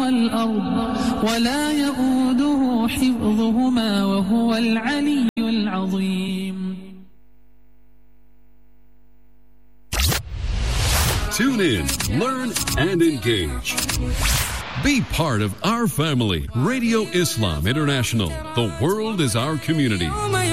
والأرض ولا يؤوده حفظهما وهو العلي العظيم. Tune in, learn, and engage. Be part of our family, Radio Islam International. The world is our community.